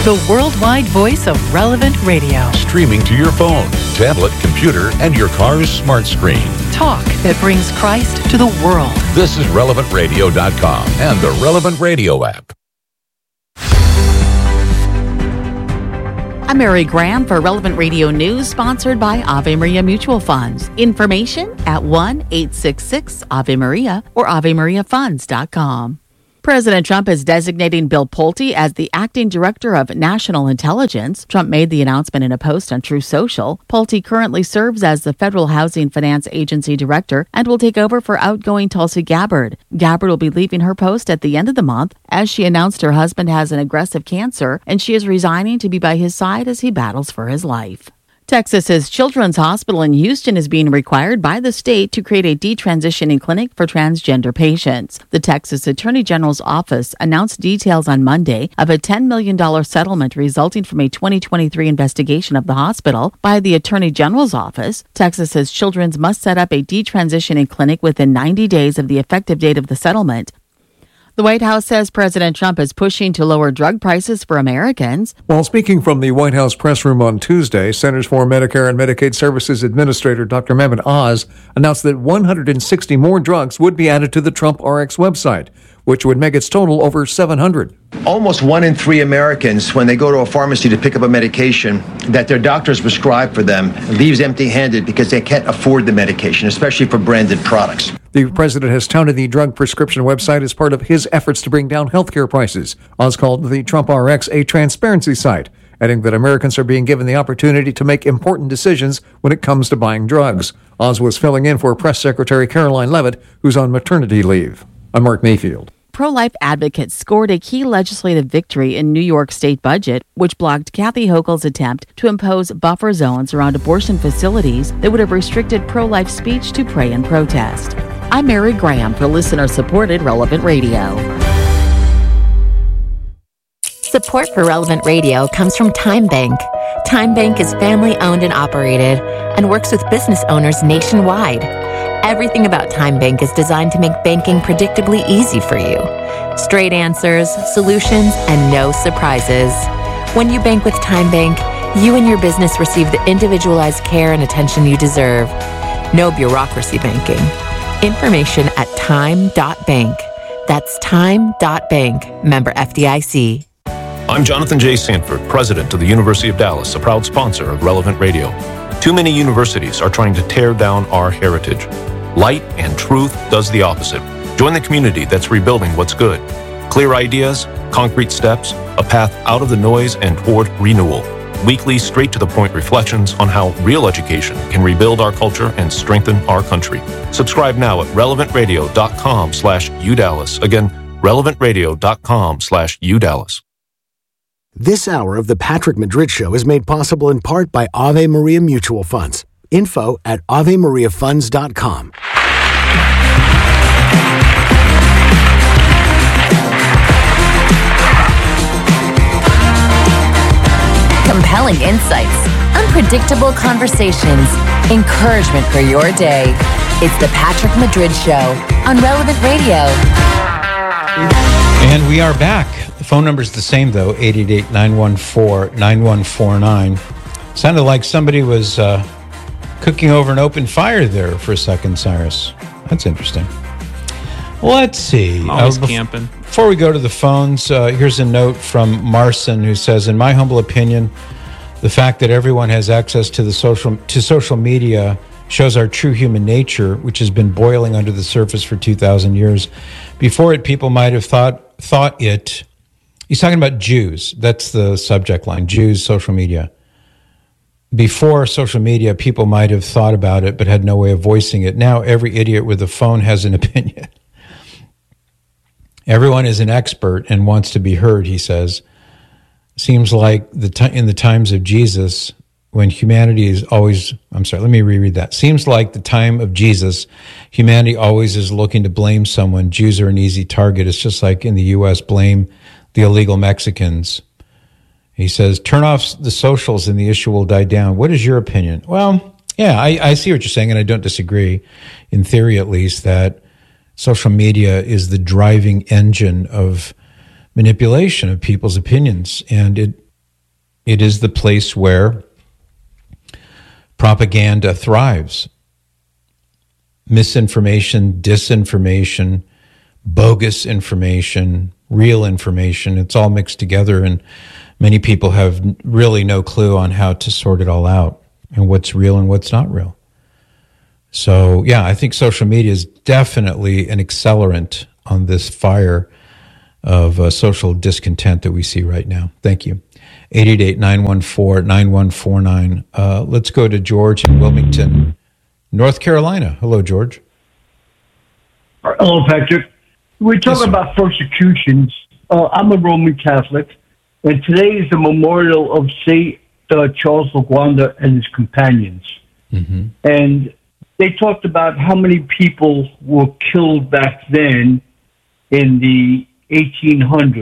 the worldwide voice of Relevant Radio. Streaming to your phone, tablet, computer, and your car's smart screen. Talk that brings Christ to the world. This is RelevantRadio.com and the Relevant Radio app. I'm Mary Graham for Relevant Radio News, sponsored by Ave Maria Mutual Funds. Information at 1-866-AVE-MARIA or AveMariaFunds.com. President Trump is designating Bill Pulte as the acting director of national intelligence. Trump made the announcement in a post on Truth Social. Pulte currently serves as the Federal Housing Finance Agency director and will take over for outgoing Tulsi Gabbard. Gabbard will be leaving her post at the end of the month, as she announced her husband has an aggressive cancer and she is resigning to be by his side as he battles for his life. Texas's Children's Hospital in Houston is being required by the state to create a detransitioning clinic for transgender patients. The Texas Attorney General's office announced details on Monday of a $10 million settlement resulting from a 2023 investigation of the hospital by the Attorney General's office. Texas's Children's must set up a detransitioning clinic within 90 days of the effective date of the settlement. The White House says President Trump is pushing to lower drug prices for Americans. While speaking from the White House press room on Tuesday, Centers for Medicare and Medicaid Services Administrator Dr. Mehmet Oz announced that 160 more drugs would be added to the Trump RX website, which would make its total over 700. Almost 1 in 3 Americans, when they go to a pharmacy to pick up a medication that their doctors prescribe for them, leaves empty-handed because they can't afford the medication, especially for branded products. The president has touted the drug prescription website as part of his efforts to bring down healthcare prices. Oz called the Trump RX a transparency site, adding that Americans are being given the opportunity to make important decisions when it comes to buying drugs. Oz was filling in for Press Secretary Caroline Leavitt, who's on maternity leave. I'm Mark Mayfield. Pro-life advocates scored a key legislative victory in New York state budget, which blocked Kathy Hochul's attempt to impose buffer zones around abortion facilities that would have restricted pro-life speech to pray and protest. I'm Mary Graham for listener-supported Relevant Radio. Support for Relevant Radio comes from Time Bank. Time Bank is family-owned and operated and works with business owners nationwide. Everything about Time Bank is designed to make banking predictably easy for you. Straight answers, solutions, and no surprises. When you bank with Time Bank, you and your business receive the individualized care and attention you deserve. No bureaucracy banking. Information at time.bank. That's time.bank. Member FDIC. I'm Jonathan J. Sanford, president of the University of Dallas, a proud sponsor of Relevant Radio. Too many universities are trying to tear down our heritage. Light and Truth does the opposite. Join the community that's rebuilding what's good. Clear ideas, concrete steps, a path out of the noise and toward renewal. Weekly, straight-to-the-point reflections on how real education can rebuild our culture and strengthen our country. Subscribe now at relevantradio.com/UDallas. Again, relevantradio.com/UDallas. This hour of the Patrick Madrid Show is made possible in part by Ave Maria Mutual Funds. Info at AveMariaFunds.com. Compelling insights, unpredictable conversations, encouragement for your day. It's the Patrick Madrid Show on Relevant Radio. And we are back. The phone number is the same, though, 888-914-9149. Sounded like somebody was cooking over an open fire there for a second, Cyrus. That's interesting. Let's see. Always camping. Before we go to the phones, here's a note from Marson who says, in my humble opinion, the fact that everyone has access to social media shows our true human nature, which has been boiling under the surface for 2,000 years. Before it, people might have thought it. He's talking about Jews. That's the subject line, Jews, social media. Before social media, people might have thought about it but had no way of voicing it. Now every idiot with a phone has an opinion. Everyone is an expert and wants to be heard, he says. Seems like in the times of Jesus, when humanity is always... I'm sorry, let me reread that. Seems like the time of Jesus, humanity always is looking to blame someone. Jews are an easy target. It's just like in the U.S., blame the illegal Mexicans. He says, turn off the socials and the issue will die down. What is your opinion? Well, yeah, I see what you're saying, and I don't disagree, in theory at least, that social media is the driving engine of manipulation of people's opinions. And It is the place where propaganda thrives. Misinformation, disinformation, bogus information, real information, it's all mixed together, and many people have really no clue on how to sort it all out and what's real and what's not real. So, yeah, I think social media is definitely an accelerant on this fire of social discontent that we see right now. Thank you. 888-914-9149. Let's go to George in Wilmington, North Carolina. Hello, George. Hello, Patrick. We talk about persecutions. I'm a Roman Catholic, and today is the memorial of St. Charles Laguanda and his companions. Mm-hmm. And they talked about how many people were killed back then in the 1800s.